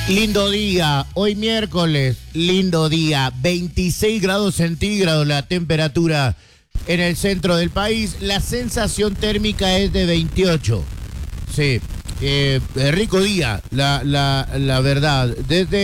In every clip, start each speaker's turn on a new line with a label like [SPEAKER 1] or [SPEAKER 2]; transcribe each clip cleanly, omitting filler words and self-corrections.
[SPEAKER 1] Lindo día, hoy miércoles, lindo día, 26 grados centígrados la temperatura en el centro del país, la sensación térmica es de 28. Sí, rico día, la verdad,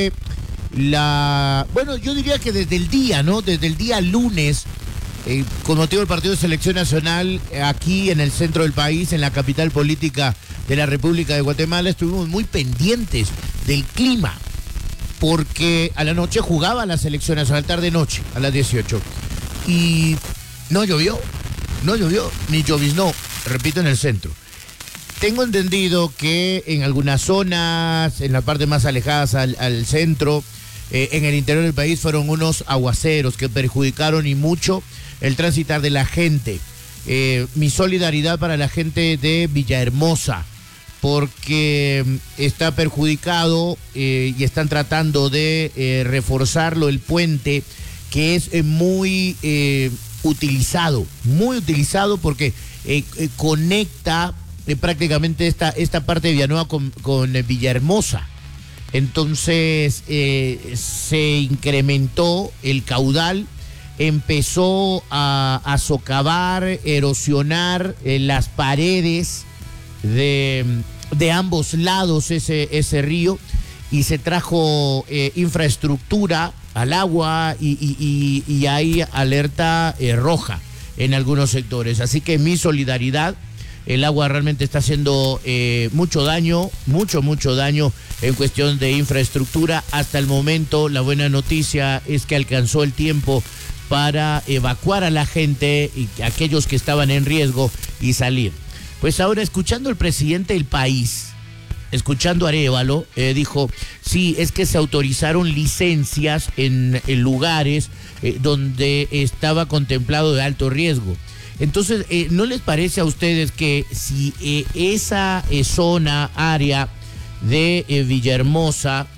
[SPEAKER 1] yo diría que desde el día, ¿no? Desde el día lunes, con motivo del partido de selección nacional, aquí en el centro del país, en la capital política de la República de Guatemala, estuvimos muy pendientes del clima, porque a la noche jugaba la selección nacional, tarde-noche, a las 18, y no llovió, ni lloviznó, repito, en el centro. Tengo entendido que en algunas zonas, en las partes más alejadas al centro, en el interior del país fueron unos aguaceros que perjudicaron y mucho el transitar de la gente. Mi solidaridad para la gente de Villahermosa, porque está perjudicado y están tratando de reforzarlo, el puente, que es muy utilizado porque conecta prácticamente esta parte de Villanueva con Villahermosa. Entonces se incrementó el caudal, empezó a socavar, erosionar las paredes de ambos lados ese río, y se trajo infraestructura al agua y hay alerta roja en algunos sectores. Así que mi solidaridad. El agua realmente está haciendo mucho daño en cuestión de infraestructura. Hasta el momento, la buena noticia es que alcanzó el tiempo para evacuar a la gente y aquellos que estaban en riesgo y salir. Pues ahora, escuchando al presidente del país, escuchando a Arévalo, dijo, sí, es que se autorizaron licencias en lugares donde estaba contemplado de alto riesgo. Entonces, ¿no les parece a ustedes que si esa área de Villahermosa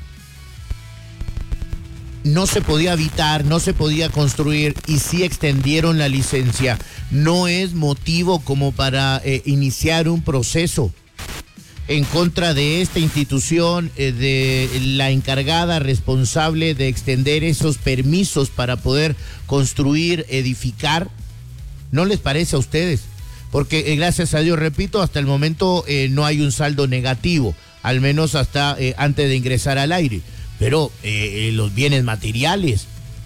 [SPEAKER 1] no se podía habitar, no se podía construir y sí extendieron la licencia, no es motivo como para iniciar un proceso en contra de esta institución, de la encargada responsable de extender esos permisos para poder construir, edificar? ¿No les parece a ustedes? Porque gracias a Dios, repito, hasta el momento no hay un saldo negativo, al menos hasta antes de ingresar al aire. Pero los bienes materiales,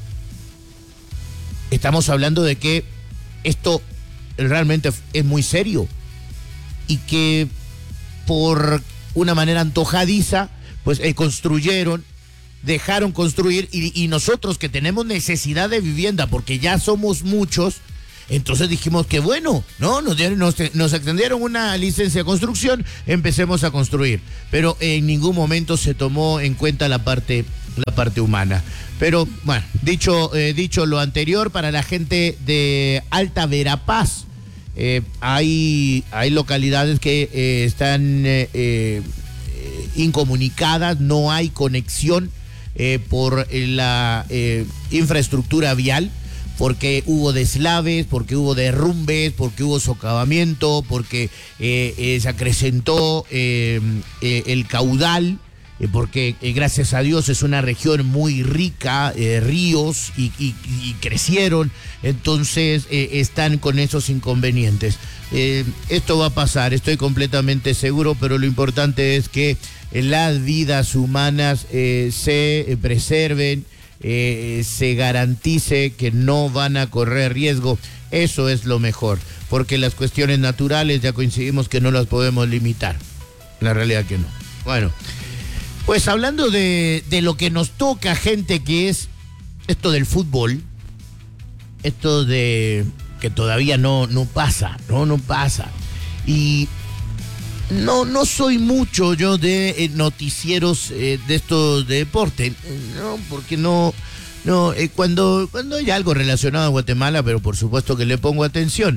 [SPEAKER 1] estamos hablando de que esto realmente es muy serio y que por una manera antojadiza, pues dejaron construir y nosotros que tenemos necesidad de vivienda porque ya somos muchos. Entonces dijimos que bueno, ¿no? Nos extendieron una licencia de construcción, empecemos a construir. Pero en ningún momento se tomó en cuenta la parte humana. Pero bueno, dicho lo anterior, para la gente de Alta Verapaz, hay localidades que están incomunicadas, no hay conexión por la infraestructura vial, porque hubo deslaves, porque hubo derrumbes, porque hubo socavamiento, porque se acrecentó el caudal, porque gracias a Dios es una región muy rica, ríos y crecieron, entonces están con esos inconvenientes. Esto va a pasar, estoy completamente seguro, pero lo importante es que las vidas humanas se preserven, se garantice que no van a correr riesgo. Eso es lo mejor, porque las cuestiones naturales ya coincidimos que no las podemos limitar, la realidad que no. Bueno, pues hablando de lo que nos toca, gente, que es esto del fútbol, esto de que todavía no pasa, y no soy mucho yo de noticieros de estos de deporte, no, porque cuando hay algo relacionado a Guatemala, pero por supuesto que le pongo atención,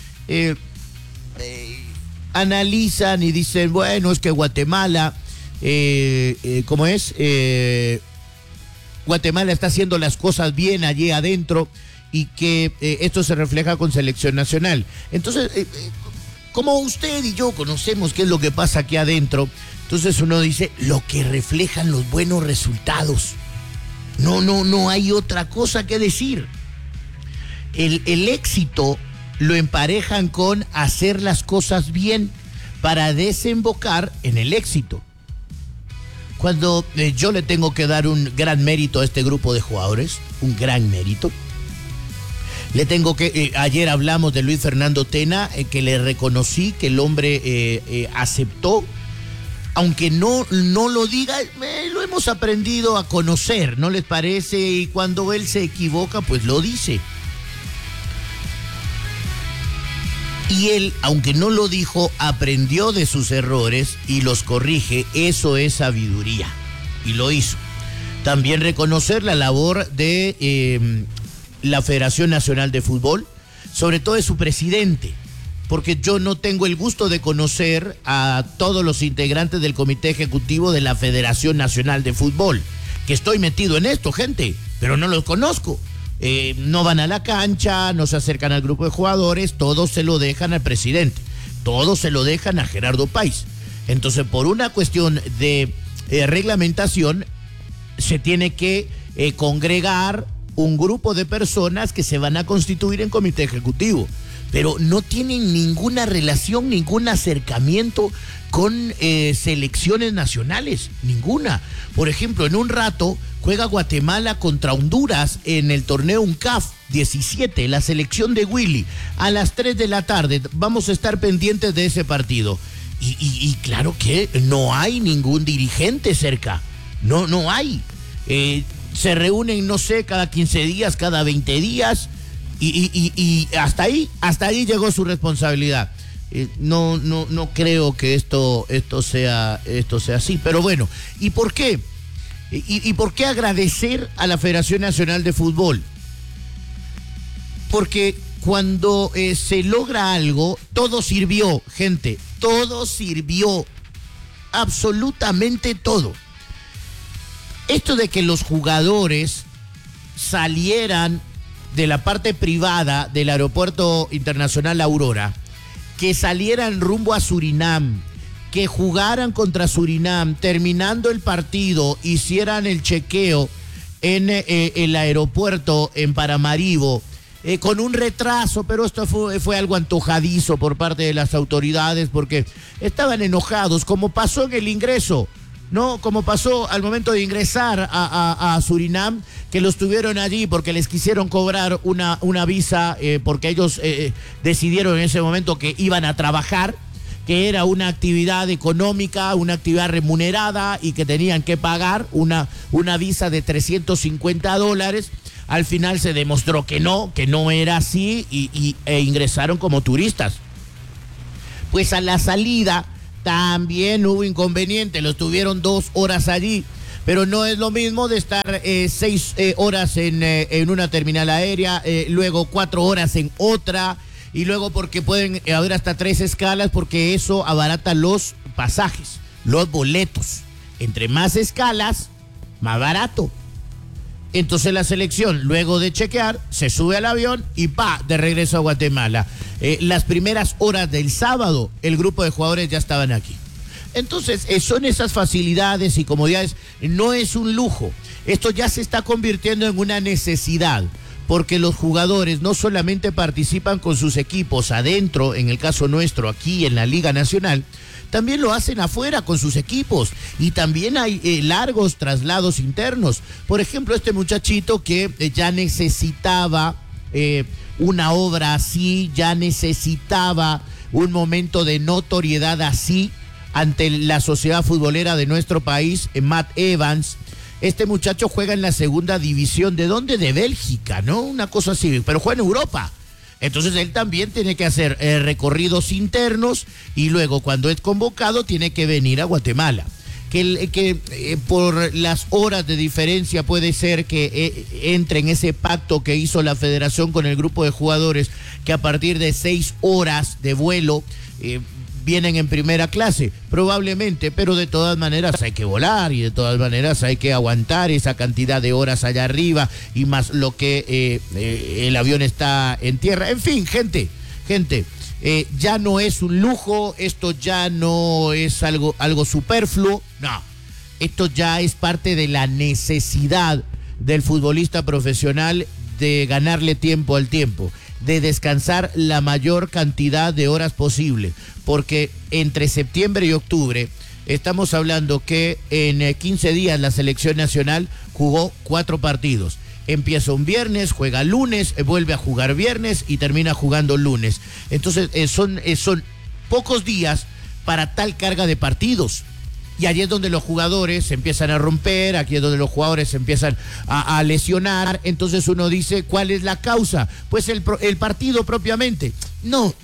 [SPEAKER 1] analizan y dicen, bueno, es que Guatemala, ¿cómo es? Guatemala está haciendo las cosas bien allí adentro y que esto se refleja con selección nacional. Entonces, como usted y yo conocemos qué es lo que pasa aquí adentro, entonces uno dice lo que reflejan los buenos resultados. No hay otra cosa que decir. El éxito lo emparejan con hacer las cosas bien para desembocar en el éxito. Cuando yo le tengo que dar un gran mérito a este grupo de jugadores, un gran mérito, le tengo que, ayer hablamos de Luis Fernando Tena, que le reconocí que el hombre aceptó, aunque no lo diga, lo hemos aprendido a conocer, ¿no les parece? Y cuando él se equivoca, pues lo dice. Y él, aunque no lo dijo, aprendió de sus errores y los corrige. Eso es sabiduría. Y lo hizo. También reconocer la labor de la Federación Nacional de Fútbol, sobre todo de su presidente, porque yo no tengo el gusto de conocer a todos los integrantes del Comité Ejecutivo de la Federación Nacional de Fútbol, que estoy metido en esto, gente, pero no los conozco. No van a la cancha, no se acercan al grupo de jugadores, todos se lo dejan al presidente, todos se lo dejan a Gerardo Páez. Entonces, por una cuestión de reglamentación, se tiene que congregar un grupo de personas que se van a constituir en comité ejecutivo, pero no tienen ninguna relación, ningún acercamiento con selecciones nacionales, ninguna. Por ejemplo, en un rato juega Guatemala contra Honduras en el torneo UNCAF 17, la selección de Willy, a las 3 de la tarde. Vamos a estar pendientes de ese partido. Y claro que no hay ningún dirigente cerca, no hay. Se reúnen, no sé, cada 15 días, cada 20 días, y hasta ahí llegó su responsabilidad. No creo que esto sea así, pero bueno, ¿y por qué? ¿Y por qué agradecer a la Federación Nacional de Fútbol? Porque cuando se logra algo, todo sirvió, gente, todo sirvió, absolutamente todo. Esto de que los jugadores salieran de la parte privada del Aeropuerto Internacional Aurora, que salieran rumbo a Surinam, que jugaran contra Surinam, terminando el partido, hicieran el chequeo en el aeropuerto en Paramaribo, con un retraso, pero esto fue algo antojadizo por parte de las autoridades, porque estaban enojados, como pasó en el ingreso, ¿no? Como pasó al momento de ingresar a Surinam, que los tuvieron allí porque les quisieron cobrar una visa, porque ellos decidieron en ese momento que iban a trabajar, que era una actividad económica, una actividad remunerada y que tenían que pagar una visa de $350. Al final se demostró que no era así e ingresaron como turistas. Pues a la salida también hubo inconveniente, los tuvieron 2 horas allí, pero no es lo mismo de estar 6 horas en una terminal aérea, luego 4 horas en otra, y luego porque pueden haber hasta 3 escalas, porque eso abarata los pasajes, los boletos. Entre más escalas, más barato. Entonces la selección, luego de chequear, se sube al avión y de regreso a Guatemala. Las primeras horas del sábado, el grupo de jugadores ya estaban aquí. Entonces, son esas facilidades y comodidades, no es un lujo. Esto ya se está convirtiendo en una necesidad, porque los jugadores no solamente participan con sus equipos adentro, en el caso nuestro aquí en la Liga Nacional, también lo hacen afuera con sus equipos, y también hay largos traslados internos. Por ejemplo, este muchachito que ya necesitaba una obra así, ya necesitaba un momento de notoriedad así ante la sociedad futbolera de nuestro país, Matt Evans. Este muchacho juega en la segunda división, ¿de dónde? De Bélgica, ¿no? Una cosa así, pero juega en Europa. Entonces él también tiene que hacer recorridos internos y luego cuando es convocado tiene que venir a Guatemala. Que por las horas de diferencia puede ser que entre en ese pacto que hizo la federación con el grupo de jugadores, que a partir de 6 horas de vuelo vienen en primera clase, probablemente, pero de todas maneras hay que volar y de todas maneras hay que aguantar esa cantidad de horas allá arriba y más lo que el avión está en tierra. En fin, gente, ya no es un lujo, esto ya no es algo superfluo, no, esto ya es parte de la necesidad del futbolista profesional de ganarle tiempo al tiempo, de descansar la mayor cantidad de horas posible, porque entre septiembre y octubre estamos hablando que en 15 días la selección nacional jugó 4 partidos. Empieza un viernes, juega lunes, vuelve a jugar viernes y termina jugando lunes. Entonces son pocos días para tal carga de partidos. Y allí es donde los jugadores se empiezan a romper, aquí es donde los jugadores se empiezan a lesionar. Entonces uno dice, ¿cuál es la causa? Pues el partido propiamente. No,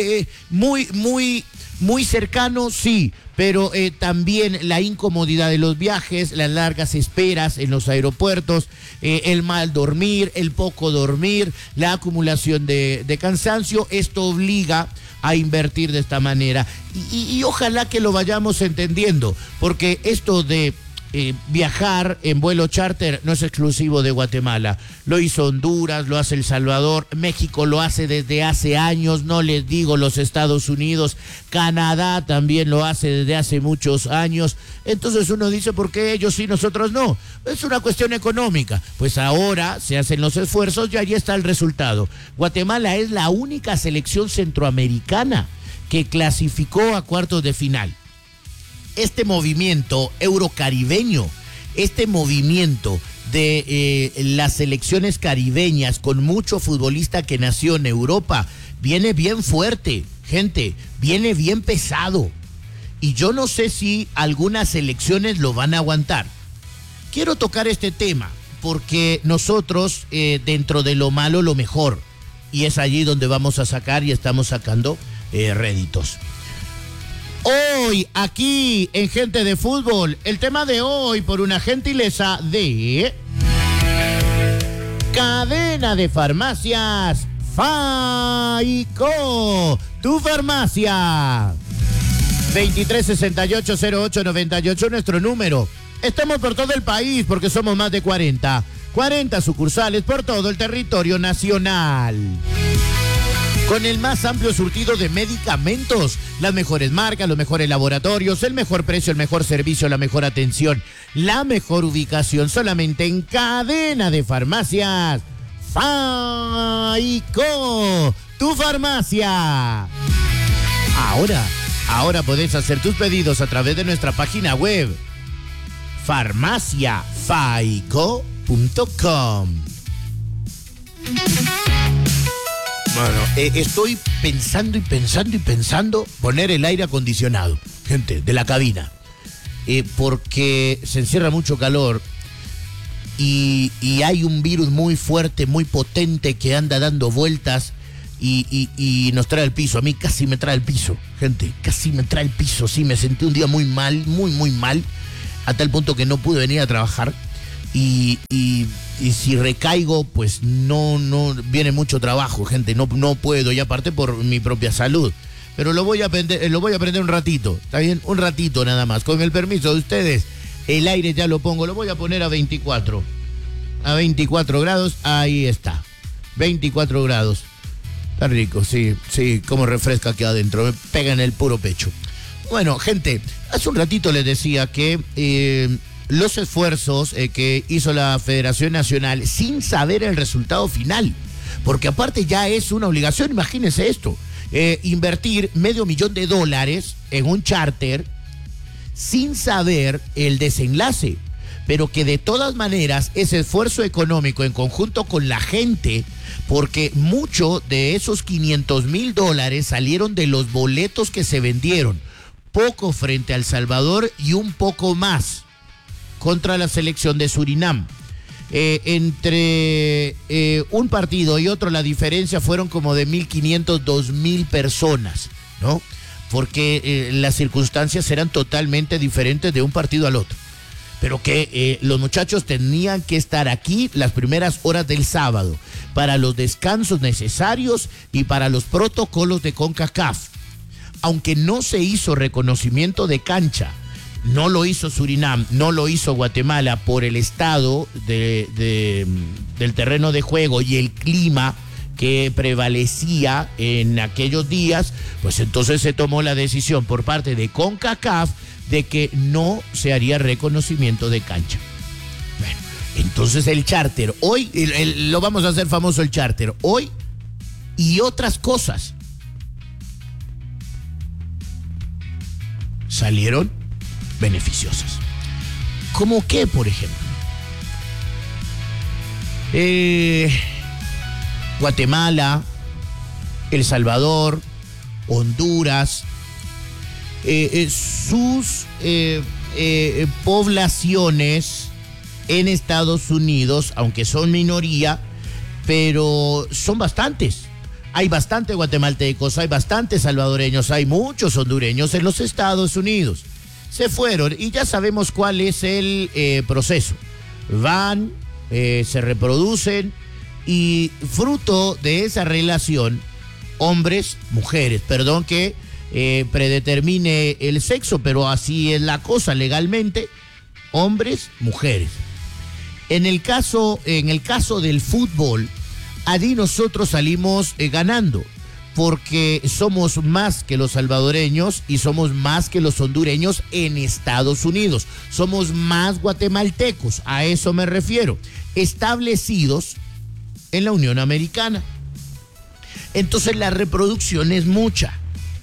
[SPEAKER 1] muy cercano, sí, pero también la incomodidad de los viajes, las largas esperas en los aeropuertos, el mal dormir, el poco dormir, la acumulación de cansancio. Esto obliga a invertir de esta manera y ojalá que lo vayamos entendiendo, porque esto de viajar en vuelo charter no es exclusivo de Guatemala. Lo hizo Honduras, lo hace El Salvador, México lo hace desde hace años, no les digo los Estados Unidos, Canadá también lo hace desde hace muchos años. Entonces uno dice, ¿por qué ellos sí, nosotros no? Es una cuestión económica. Pues ahora se hacen los esfuerzos y allí está el resultado. Guatemala es la única selección centroamericana que clasificó a cuartos de final. Este movimiento eurocaribeño, este movimiento de las selecciones caribeñas con mucho futbolista que nació en Europa, viene bien fuerte, gente, viene bien pesado. Y yo no sé si algunas selecciones lo van a aguantar. Quiero tocar este tema porque nosotros, dentro de lo malo, lo mejor. Y es allí donde vamos a sacar y estamos sacando réditos. Hoy, aquí en Gente de Fútbol, el tema de hoy por una gentileza de Cadena de Farmacias Faico, tu farmacia. 2368-0898, nuestro número. Estamos por todo el país porque somos más de 40 sucursales por todo el territorio nacional. Con el más amplio surtido de medicamentos, las mejores marcas, los mejores laboratorios, el mejor precio, el mejor servicio, la mejor atención, la mejor ubicación, solamente en Cadena de Farmacias Faico, tu farmacia. Ahora podés hacer tus pedidos a través de nuestra página web, farmaciafaico.com. Bueno, estoy pensando poner el aire acondicionado, gente, de la cabina, porque se encierra mucho calor y hay un virus muy fuerte, muy potente que anda dando vueltas y nos trae al piso. A mí casi me trae al piso, gente, casi me trae al piso. Sí, me sentí un día muy mal, muy mal, a tal punto que no pude venir a trabajar. Y si recaigo, pues no viene mucho trabajo, gente, no puedo, y aparte por mi propia salud. Pero lo voy a aprender un ratito, ¿está bien? Un ratito nada más, con el permiso de ustedes. El aire ya lo pongo, lo voy a poner a 24 grados, ahí está, 24 grados. Está rico, sí, como refresca aquí adentro, me pega en el puro pecho. Bueno, gente, hace un ratito les decía que los esfuerzos que hizo la Federación Nacional sin saber el resultado final, porque aparte ya es una obligación, imagínense esto, invertir $500,000 en un charter sin saber el desenlace, pero que de todas maneras ese esfuerzo económico en conjunto con la gente, porque mucho de esos $500,000 salieron de los boletos que se vendieron, poco frente a El Salvador y un poco más contra la selección de Surinam. Entre un partido y otro la diferencia fueron como de 1.500, 2.000 personas, ¿no? Porque las circunstancias eran totalmente diferentes de un partido al otro. Pero que los muchachos tenían que estar aquí las primeras horas del sábado para los descansos necesarios y para los protocolos de CONCACAF. Aunque no se hizo reconocimiento de cancha, no lo hizo Surinam, no lo hizo Guatemala por el estado del terreno de juego y el clima que prevalecía en aquellos días, pues entonces se tomó la decisión por parte de CONCACAF de que no se haría reconocimiento de cancha. Bueno, entonces el charter, hoy lo vamos a hacer famoso el charter, hoy y otras cosas salieron beneficiosas. ¿Cómo qué, por ejemplo? Guatemala, El Salvador, Honduras, sus poblaciones en Estados Unidos, aunque son minoría, pero son bastantes. Hay bastantes guatemaltecos, hay bastantes salvadoreños, hay muchos hondureños en los Estados Unidos. Se fueron y ya sabemos cuál es el proceso. Van, se reproducen y fruto de esa relación, hombres, mujeres, perdón que predetermine el sexo, pero así es la cosa legalmente, hombres, mujeres. En el caso del fútbol, allí nosotros salimos ganando, porque somos más que los salvadoreños y somos más que los hondureños en Estados Unidos. Somos más guatemaltecos, a eso me refiero, establecidos en la Unión Americana. Entonces la reproducción es mucha.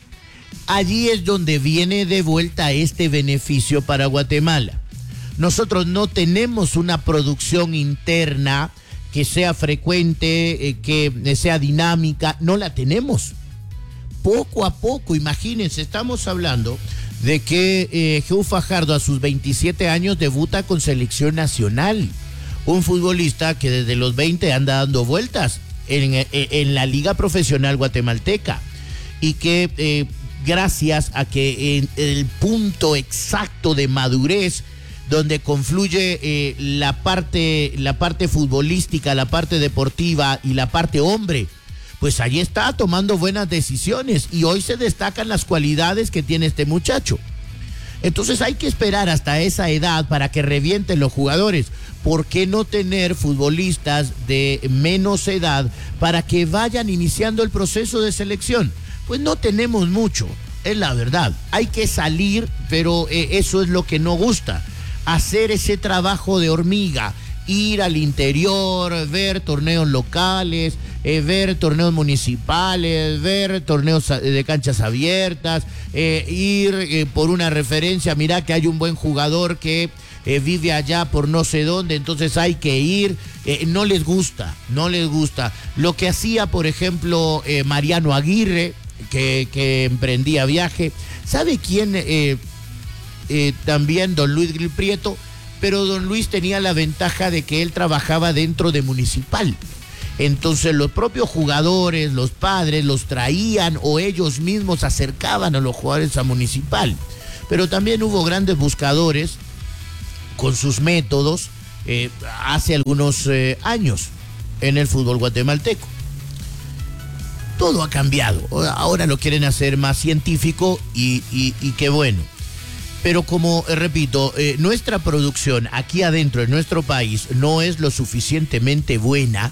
[SPEAKER 1] Allí es donde viene de vuelta este beneficio para Guatemala. Nosotros no tenemos una producción interna que sea frecuente, que sea dinámica, no la tenemos. Poco a poco, imagínense, estamos hablando de que Geu Fajardo a sus 27 años debuta con selección nacional. Un futbolista que desde los 20 anda dando vueltas en la liga profesional guatemalteca y que gracias a que en el punto exacto de madurez donde confluye la parte futbolística, la parte deportiva y la parte hombre, pues allí está tomando buenas decisiones y hoy se destacan las cualidades que tiene este muchacho. Entonces hay que esperar hasta esa edad para que revienten los jugadores. ¿Por qué no tener futbolistas de menos edad para que vayan iniciando el proceso de selección? Pues no tenemos mucho, es la verdad. Hay que salir, pero eso es lo que no gusta. Hacer ese trabajo de hormiga, ir al interior, ver torneos locales, ver torneos municipales, ver torneos de canchas abiertas, ir por una referencia, mira que hay un buen jugador que vive allá por no sé dónde, entonces hay que ir. No les gusta. Lo que hacía, por ejemplo, Mariano Aguirre, que emprendía viaje. ¿Sabe quién? También don Luis Gil Prieto, pero don Luis tenía la ventaja de que él trabajaba dentro de Municipal. Entonces los propios jugadores, los padres, los traían o ellos mismos acercaban a los jugadores a Municipal. Pero también hubo grandes buscadores con sus métodos hace algunos años en el fútbol guatemalteco. Todo ha cambiado. Ahora lo quieren hacer más científico y qué bueno. Pero como repito, nuestra producción aquí adentro en nuestro país no es lo suficientemente buena.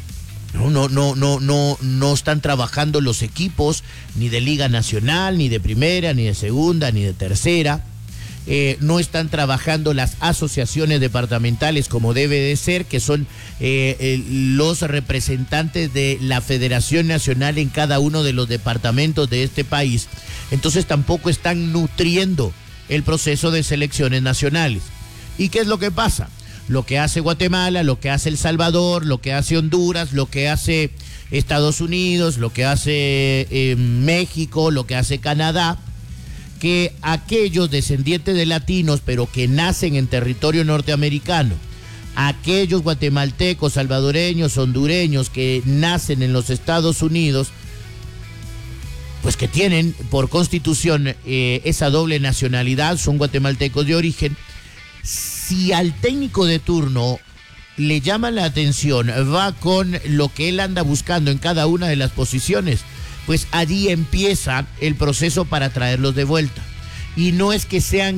[SPEAKER 1] No están trabajando los equipos ni de Liga Nacional, ni de Primera, ni de Segunda, ni de Tercera. No están trabajando las asociaciones departamentales como debe de ser, que son los representantes de la Federación Nacional en cada uno de los departamentos de este país. Entonces tampoco están nutriendo el proceso de selecciones nacionales. ¿Y qué es lo que pasa? Lo que hace Guatemala, lo que hace El Salvador, lo que hace Honduras, lo que hace Estados Unidos, lo que hace México, lo que hace Canadá, que aquellos descendientes de latinos pero que nacen en territorio norteamericano, aquellos guatemaltecos, salvadoreños, hondureños que nacen en los Estados Unidos, pues que tienen por constitución esa doble nacionalidad, son guatemaltecos de origen. Si al técnico de turno le llama la atención, va con lo que él anda buscando en cada una de las posiciones, pues allí empieza el proceso para traerlos de vuelta. Y no es que sean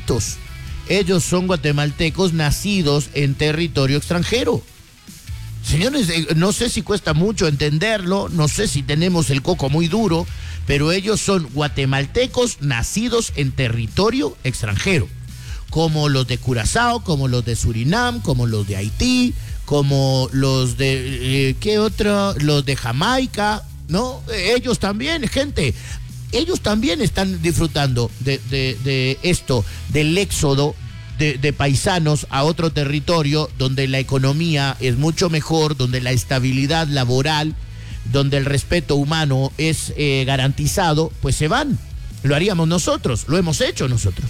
[SPEAKER 1] gringuitos, ellos son guatemaltecos nacidos en territorio extranjero. Señores, no sé si cuesta mucho entenderlo, no sé si tenemos el coco muy duro, pero ellos son guatemaltecos nacidos en territorio extranjero, como los de Curazao, como los de Surinam, como los de Haití, como los de, ¿qué otro? Los de Jamaica, ¿no? Ellos también, gente, ellos también están disfrutando de esto, del éxodo de paisanos a otro territorio donde la economía es mucho mejor, donde la estabilidad laboral, donde el respeto humano es garantizado, pues se van. Lo haríamos nosotros, lo hemos hecho nosotros.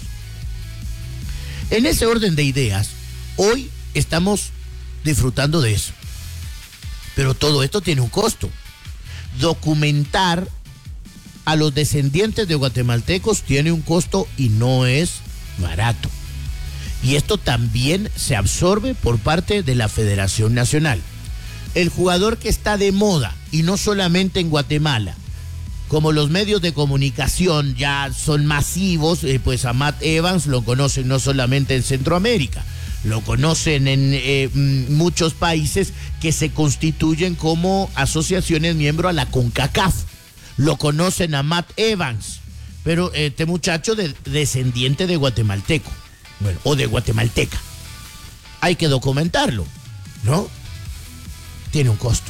[SPEAKER 1] En ese orden de ideas, hoy estamos disfrutando de eso. Pero todo esto tiene un costo. Documentar a los descendientes de guatemaltecos tiene un costo y no es barato. Y esto también se absorbe por parte de la Federación Nacional. El jugador que está de moda, y no solamente en Guatemala, como los medios de comunicación ya son masivos, pues a Matt Evans lo conocen no solamente en Centroamérica, lo conocen en muchos países que se constituyen como asociaciones miembro a la CONCACAF. Lo conocen a Matt Evans, pero este muchacho descendiente de guatemalteco. Bueno, o de guatemalteca. Hay que documentarlo, ¿no? Tiene un costo.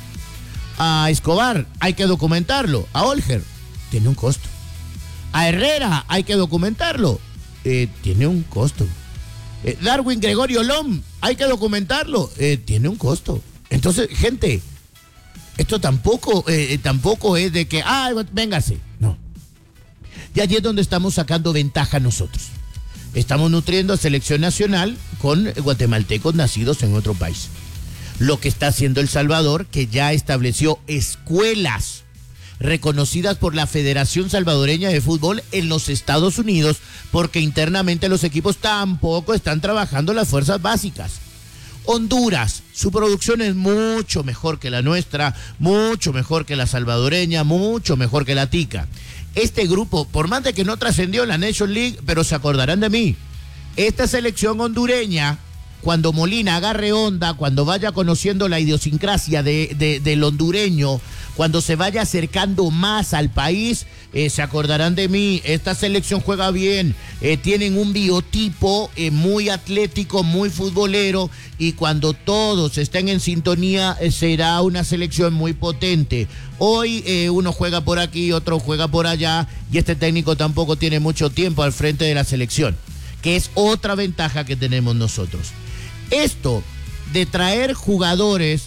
[SPEAKER 1] A Escobar hay que documentarlo. A Olger tiene un costo. A Herrera hay que documentarlo. Tiene un costo. Darwin Gregorio Lom hay que documentarlo. Tiene un costo. Entonces, gente, esto tampoco es de que, véngase. No. Y allí es donde estamos sacando ventaja nosotros. Estamos nutriendo a selección nacional con guatemaltecos nacidos en otro país. Lo que está haciendo El Salvador, que ya estableció escuelas reconocidas por la Federación Salvadoreña de Fútbol en los Estados Unidos, porque internamente los equipos tampoco están trabajando las fuerzas básicas. Honduras, su producción es mucho mejor que la nuestra, mucho mejor que la salvadoreña, mucho mejor que la tica. Este grupo, por más de que no trascendió en la Nation League, pero se acordarán de mí, esta selección hondureña, cuando Molina agarre onda, cuando vaya conociendo la idiosincrasia del hondureño, cuando se vaya acercando más al país, se acordarán de mí. Esta selección juega bien, tienen un biotipo muy atlético, muy futbolero, y cuando todos estén en sintonía será una selección muy potente. Hoy uno juega por aquí, otro juega por allá, y este técnico tampoco tiene mucho tiempo al frente de la selección, que es otra ventaja que tenemos nosotros. Esto de traer jugadores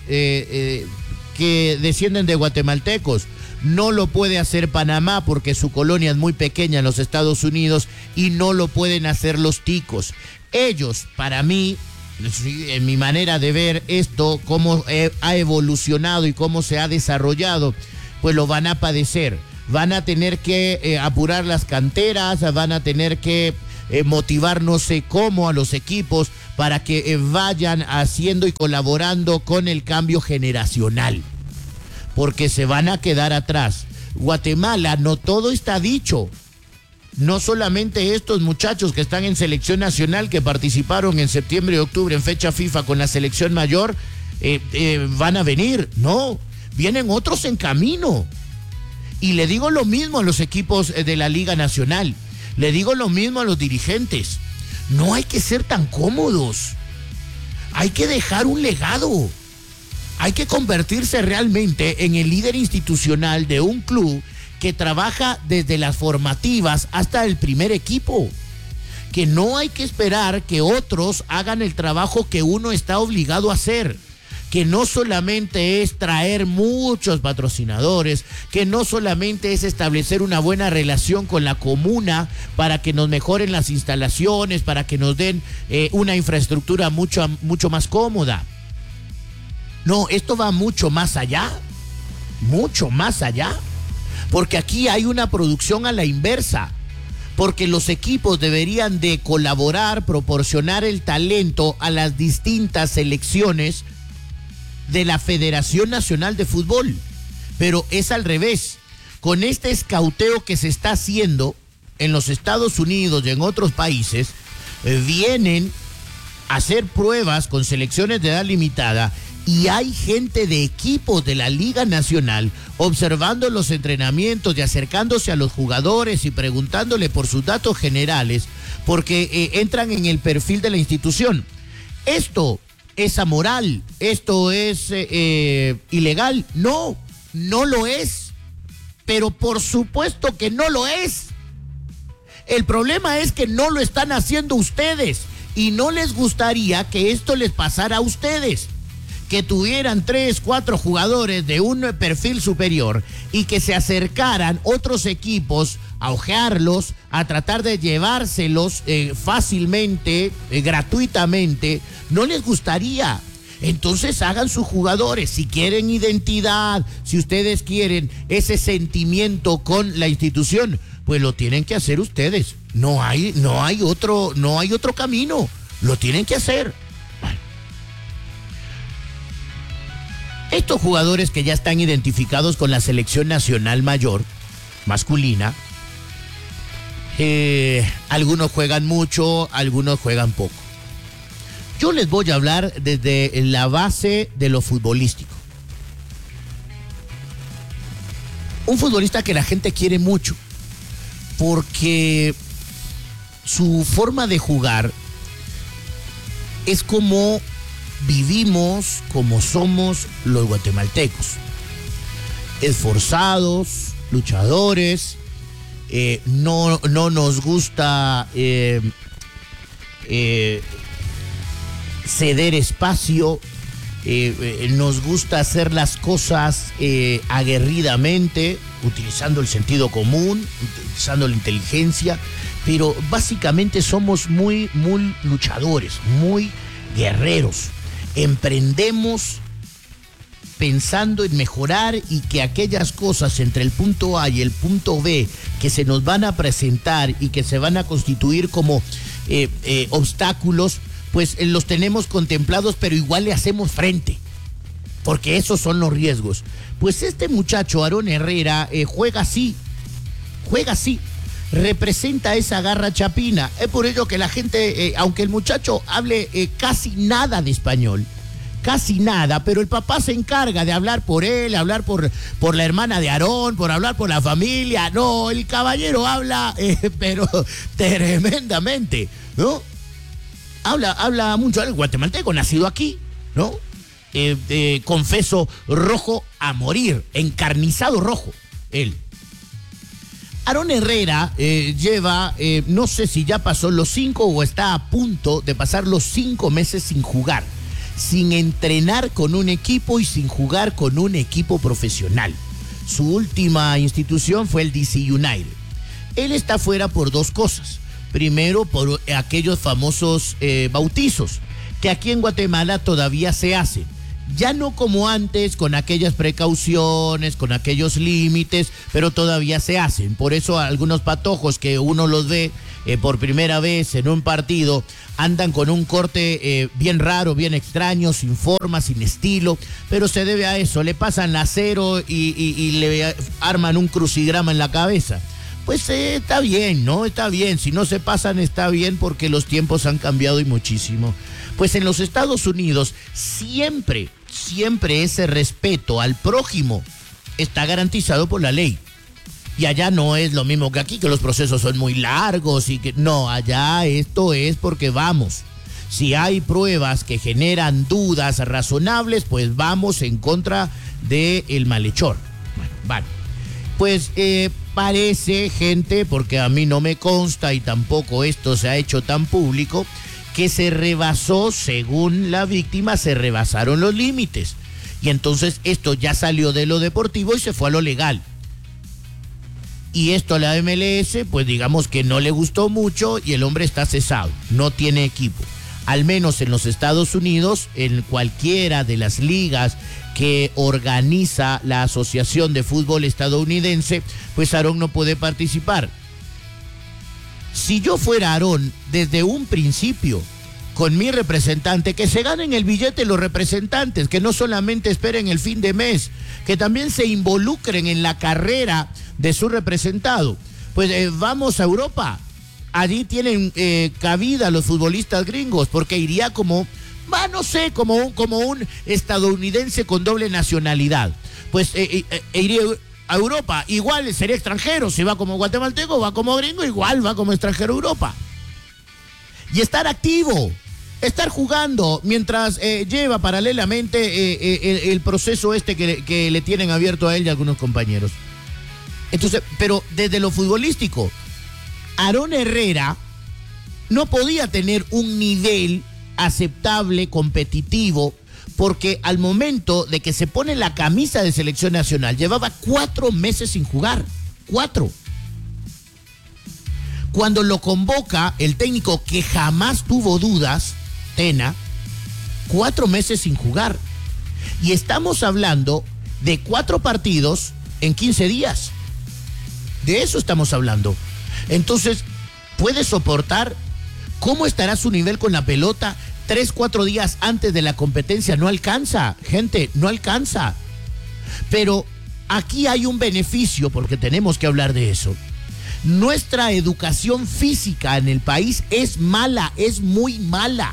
[SPEAKER 1] que descienden de guatemaltecos no lo puede hacer Panamá porque su colonia es muy pequeña en los Estados Unidos, y no lo pueden hacer los ticos. Ellos, para mí, en mi manera de ver esto, cómo ha evolucionado y cómo se ha desarrollado, pues lo van a padecer. Van a tener que apurar las canteras, van a tener que motivar no sé cómo a los equipos para que vayan haciendo y colaborando con el cambio generacional, porque se van a quedar atrás. Guatemala, no todo está dicho. No solamente estos muchachos que están en selección nacional, que participaron en septiembre y octubre en fecha FIFA con la selección mayor, van a venir. No, vienen otros en camino. Y le digo lo mismo a los equipos de la Liga Nacional. Le digo lo mismo a los dirigentes. No hay que ser tan cómodos. Hay que dejar un legado. Hay que convertirse realmente en el líder institucional de un club que trabaja desde las formativas hasta el primer equipo. Que no hay que esperar que otros hagan el trabajo que uno está obligado a hacer. Que no solamente es traer muchos patrocinadores, que no solamente es establecer una buena relación con la comuna para que nos mejoren las instalaciones, para que nos den una infraestructura mucho más cómoda. No, esto va mucho más allá, porque aquí hay una producción a la inversa, porque los equipos deberían de colaborar, proporcionar el talento a las distintas selecciones de la Federación Nacional de Fútbol, pero es al revés. Con este escauteo que se está haciendo en los Estados Unidos y en otros países, vienen a hacer pruebas con selecciones de edad limitada Y hay gente de equipos de la Liga Nacional observando los entrenamientos y acercándose a los jugadores y preguntándole por sus datos generales porque entran en el perfil de la institución. Esto es amoral, esto es ilegal. No, no lo es. Pero por supuesto que no lo es. El problema es que no lo están haciendo ustedes y no les gustaría que esto les pasara a ustedes. Que tuvieran 3, 4 jugadores de un perfil superior y que se acercaran otros equipos a ojearlos, a tratar de llevárselos fácilmente, gratuitamente, no les gustaría. Entonces hagan sus jugadores, si quieren identidad, si ustedes quieren ese sentimiento con la institución, pues lo tienen que hacer ustedes. No hay otro camino, lo tienen que hacer. Estos jugadores que ya están identificados con la selección nacional mayor, masculina, algunos juegan mucho, algunos juegan poco. Yo les voy a hablar desde la base de lo futbolístico. Un futbolista que la gente quiere mucho, porque su forma de jugar es como vivimos, como somos los guatemaltecos. Esforzados, luchadores, no nos gusta ceder espacio, nos gusta hacer las cosas aguerridamente, utilizando el sentido común, utilizando la inteligencia, pero básicamente somos muy luchadores, muy guerreros. Emprendemos pensando en mejorar y que aquellas cosas entre el punto A y el punto B que se nos van a presentar y que se van a constituir como obstáculos, pues los tenemos contemplados, pero igual le hacemos frente, porque esos son los riesgos. Pues este muchacho, Aarón Herrera, juega así, representa esa garra chapina. Es por ello que la gente, aunque el muchacho hable casi nada de español, casi nada, pero el papá se encarga de hablar por él, hablar por la hermana de Aarón, por hablar por la familia. No, el caballero habla, pero tremendamente, ¿no? Habla mucho, el guatemalteco, nacido aquí, ¿no? Confeso rojo a morir, encarnizado rojo, él. Aarón Herrera lleva, no sé si ya pasó los 5 o está a punto de pasar los 5 meses sin jugar, sin entrenar con un equipo y sin jugar con un equipo profesional. Su última institución fue el DC United. Él está fuera por 2 cosas. Primero, por aquellos famosos bautizos, que aquí en Guatemala todavía se hacen. Ya no como antes, con aquellas precauciones, con aquellos límites, pero todavía se hacen. Por eso algunos patojos que uno los ve por primera vez en un partido, andan con un corte bien raro, bien extraño, sin forma, sin estilo, pero se debe a eso. Le pasan la cero y le arman un crucigrama en la cabeza. Pues está bien, ¿no? Está bien. Si no se pasan, está bien, porque los tiempos han cambiado y muchísimo. Pues en los Estados Unidos siempre ese respeto al prójimo está garantizado por la ley. Y allá no es lo mismo que aquí, que los procesos son muy largos y que... No, allá esto es porque vamos. Si hay pruebas que generan dudas razonables, pues vamos en contra del malhechor. Bueno, vale. Pues parece, gente, porque a mí no me consta y tampoco esto se ha hecho tan público, que se rebasó, según la víctima, se rebasaron los límites. Y entonces esto ya salió de lo deportivo y se fue a lo legal. Y esto a la MLS, pues digamos que no le gustó mucho y el hombre está cesado, no tiene equipo. Al menos en los Estados Unidos, en cualquiera de las ligas que organiza la Asociación de Fútbol Estadounidense, pues Aarón no puede participar. Si yo fuera Aarón, desde un principio, con mi representante, que se ganen el billete los representantes, que no solamente esperen el fin de mes, que también se involucren en la carrera de su representado. Pues vamos a Europa. Allí tienen cabida los futbolistas gringos, porque iría como Va, no sé, como un estadounidense con doble nacionalidad. Pues iría a Europa, igual sería extranjero, si va como guatemalteco, va como gringo, igual va como extranjero a Europa. Y estar activo, estar jugando, mientras lleva paralelamente el proceso que le tienen abierto a él y a algunos compañeros. Entonces, pero desde lo futbolístico, Aarón Herrera no podía tener un nivel aceptable, competitivo, porque al momento de que se pone la camisa de selección nacional, llevaba 4 meses sin jugar. 4. Cuando lo convoca el técnico que jamás tuvo dudas, Tena, 4 meses sin jugar. Y estamos hablando de 4 partidos en 15 días. De eso estamos hablando. Entonces, ¿puede soportar? ¿Cómo estará su nivel con la pelota? 3, 4 días antes de la competencia no alcanza, gente, no alcanza. Pero aquí hay un beneficio, porque tenemos que hablar de eso. Nuestra educación física en el país es mala, es muy mala.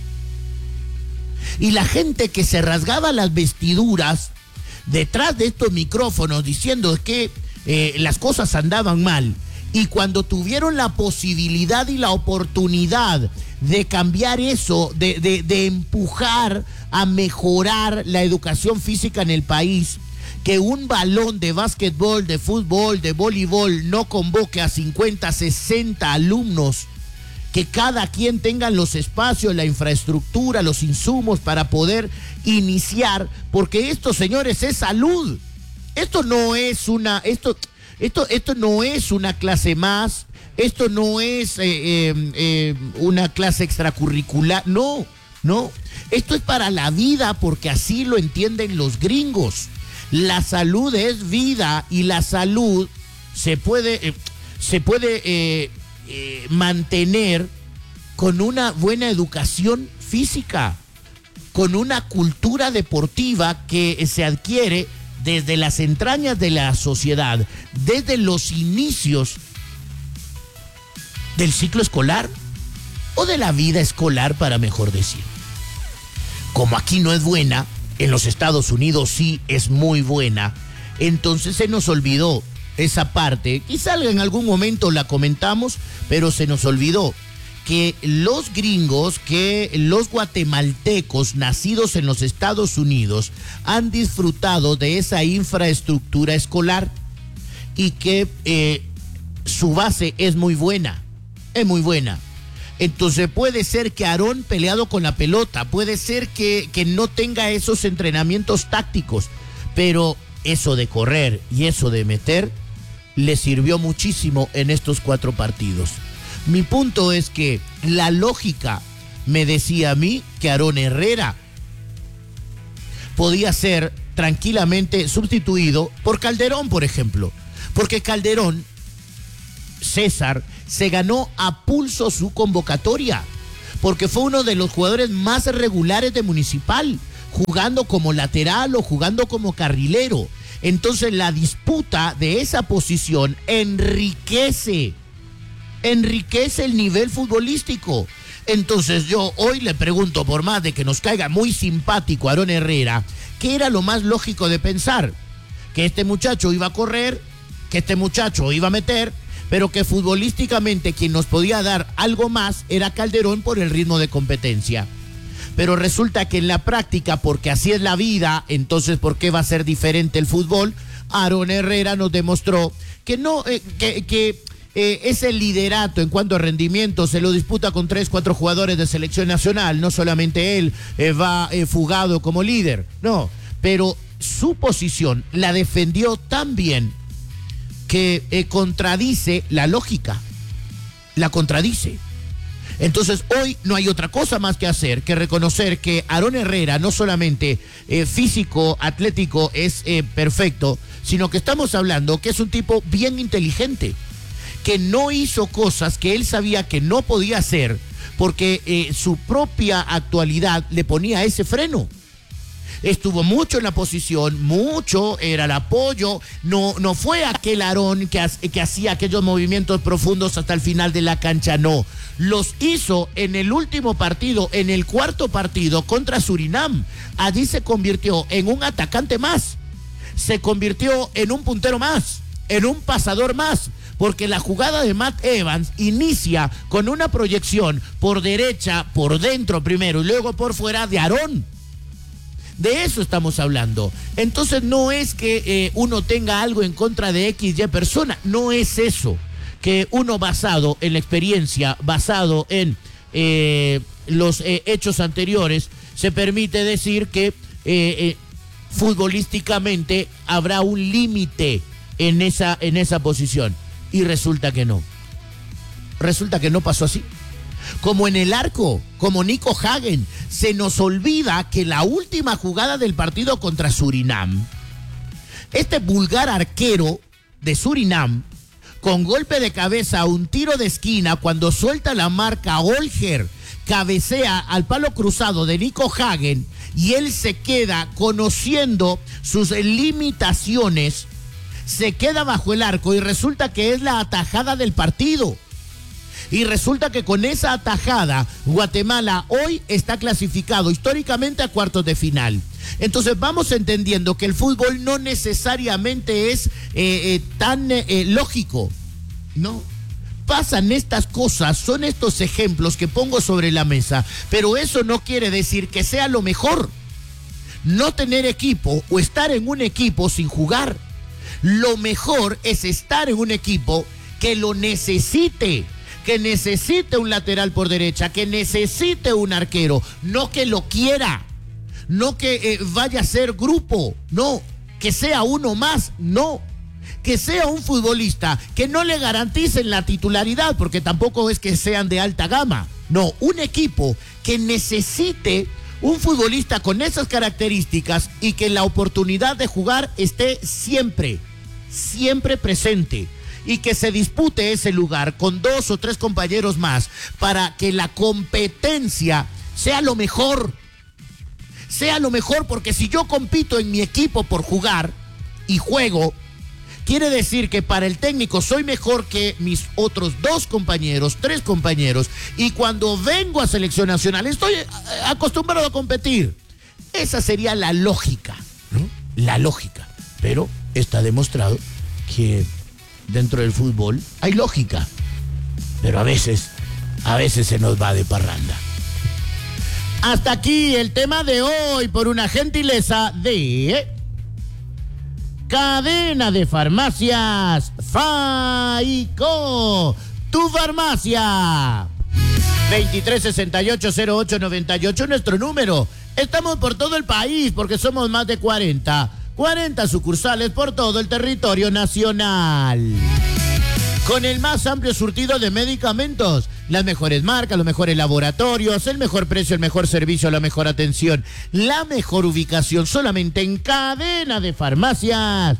[SPEAKER 1] Y la gente que se rasgaba las vestiduras detrás de estos micrófonos diciendo que las cosas andaban mal, y cuando tuvieron la posibilidad y la oportunidad de cambiar eso, de empujar a mejorar la educación física en el país, que un balón de básquetbol, de fútbol, de voleibol no convoque a 50, 60 alumnos, que cada quien tenga los espacios, la infraestructura, los insumos para poder iniciar, porque esto, señores, es salud. Esto no es esto no es una clase más, esto no es una clase extracurricular, no, esto es para la vida, porque así lo entienden los gringos. La salud es vida, y la salud se puede mantener con una buena educación física, con una cultura deportiva que se adquiere desde las entrañas de la sociedad, desde los inicios del ciclo escolar o de la vida escolar, para mejor decir. Como aquí no es buena, en los Estados Unidos sí es muy buena, entonces se nos olvidó esa parte. Quizá en algún momento la comentamos, pero se nos olvidó que los gringos, que los guatemaltecos nacidos en los Estados Unidos han disfrutado de esa infraestructura escolar, y que su base es muy buena, Entonces puede ser que Aarón, peleado con la pelota, puede ser que no tenga esos entrenamientos tácticos, pero eso de correr y eso de meter le sirvió muchísimo en estos 4 partidos. Mi punto es que la lógica me decía a mí que Aarón Herrera podía ser tranquilamente sustituido por Calderón, por ejemplo. Porque Calderón, César, se ganó a pulso su convocatoria, porque fue uno de los jugadores más regulares de Municipal, jugando como lateral o jugando como carrilero. Entonces la disputa de esa posición enriquece el nivel futbolístico. Entonces yo hoy le pregunto, por más de que nos caiga muy simpático Aarón Herrera, ¿qué era lo más lógico de pensar? Que este muchacho iba a correr, que este muchacho iba a meter, pero que futbolísticamente quien nos podía dar algo más era Calderón por el ritmo de competencia. Pero resulta que en la práctica, porque así es la vida, entonces ¿por qué va a ser diferente el fútbol? Aarón Herrera nos demostró que no, ese liderato en cuanto a rendimiento se lo disputa con 3, 4 jugadores de selección nacional. No solamente él va fugado como líder, no, pero su posición la defendió tan bien que contradice la lógica, la contradice. Entonces hoy no hay otra cosa más que hacer que reconocer que Aarón Herrera no solamente físico, atlético es perfecto, sino que estamos hablando que es un tipo bien inteligente, que no hizo cosas que él sabía que no podía hacer porque su propia actualidad le ponía ese freno. Estuvo mucho en la posición, mucho era el apoyo, no fue aquel Aarón que hacía aquellos movimientos profundos hasta el final de la cancha, no. Los hizo en el último partido, en el cuarto partido contra Surinam. Allí se convirtió en un atacante más, se convirtió en un puntero más, en un pasador más, porque la jugada de Matt Evans inicia con una proyección por derecha, por dentro primero y luego por fuera de Aarón. De eso estamos hablando. Entonces no es que uno tenga algo en contra de XY persona, no es eso. Que uno basado en la experiencia, basado en los hechos anteriores, se permite decir que futbolísticamente habrá un límite en esa posición. Y resulta que no. Resulta que no pasó así. Como en el arco, como Nico Hagen, se nos olvida que la última jugada del partido contra Surinam, este vulgar arquero de Surinam, con golpe de cabeza a un tiro de esquina, cuando suelta la marca Olger, cabecea al palo cruzado de Nico Hagen y él se queda conociendo sus limitaciones, se queda bajo el arco y resulta que es la atajada del partido. Y resulta que con esa atajada, Guatemala hoy está clasificado históricamente a cuartos de final. Entonces vamos entendiendo que el fútbol no necesariamente es tan lógico, ¿no? Pasan estas cosas, son estos ejemplos que pongo sobre la mesa, pero eso no quiere decir que sea lo mejor. No tener equipo o estar en un equipo sin jugar. Lo mejor es estar en un equipo que lo necesite, que necesite un lateral por derecha, que necesite un arquero, no que lo quiera, no que vaya a ser grupo, no, que sea uno más, no, que sea un futbolista que no le garanticen la titularidad, porque tampoco es que sean de alta gama, no, un equipo que necesite un futbolista con esas características y que la oportunidad de jugar esté siempre presente. Y que se dispute ese lugar con 2 o 3 compañeros más para que la competencia sea lo mejor. Sea lo mejor, porque si yo compito en mi equipo por jugar y juego, quiere decir que para el técnico soy mejor que mis otros 2 compañeros, 3 compañeros, y cuando vengo a selección nacional estoy acostumbrado a competir. Esa sería la lógica, ¿no? La lógica. Pero está demostrado que dentro del fútbol hay lógica, pero a veces se nos va de parranda. Hasta aquí el tema de hoy por una gentileza de Cadena de Farmacias Faico, tu farmacia. 2368-0898 nuestro número. Estamos por todo el país porque somos más de 40 sucursales por todo el territorio nacional. Con el más amplio surtido de medicamentos, las mejores marcas, los mejores laboratorios, el mejor precio, el mejor servicio, la mejor atención, la mejor ubicación, solamente en Cadena de Farmacias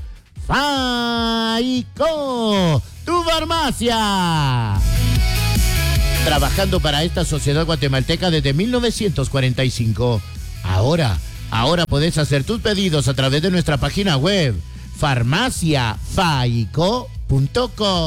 [SPEAKER 1] Faico, tu farmacia. Trabajando para esta sociedad guatemalteca desde 1945. Ahora podés hacer tus pedidos a través de nuestra página web farmaciafaico.com.